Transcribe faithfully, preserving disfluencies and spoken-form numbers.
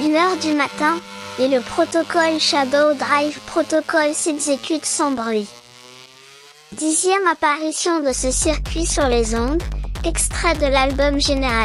une heure du matin, et le protocole Shadow Drive Protocol s'exécute sans bruit. Dixième apparition de ce circuit sur les ondes, extrait de l'album Général.